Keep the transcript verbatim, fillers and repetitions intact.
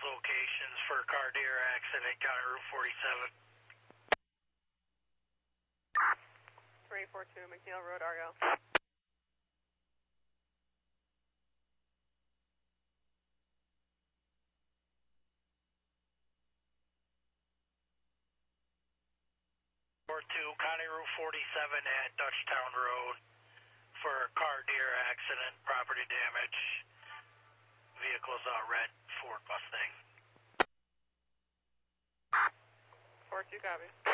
locations for car deer accident, County Route forty-seven. three four two McNeil Road, Argo. four two, County Route forty-seven at Dutchtown Road for car deer accident, property damage. Vehicle's a red Ford Mustang. four two, copy.